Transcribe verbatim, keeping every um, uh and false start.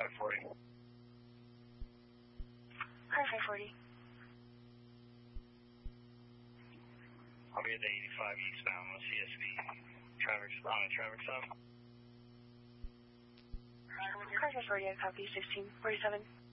five forty. Car five forty. I'll be at the eighty-five eastbound with C S V. Traffic on a traffic stop. Car five forty, I copy sixteen forty-seven.